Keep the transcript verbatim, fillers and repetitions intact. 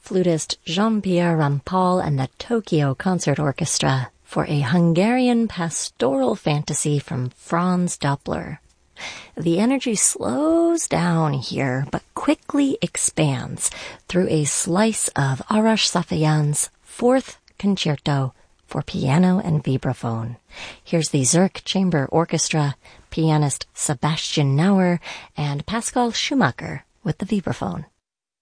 flutist Jean-Pierre Rampal and the Tokyo Concert Orchestra for a Hungarian pastoral fantasy from Franz Doppler. The energy slows down here, but quickly expands through a slice of Arash Safyan's Fourth Concerto for piano and vibraphone. Here's the Zurich Chamber Orchestra, pianist Sebastian Nauer, and Pascal Schumacher with the vibraphone.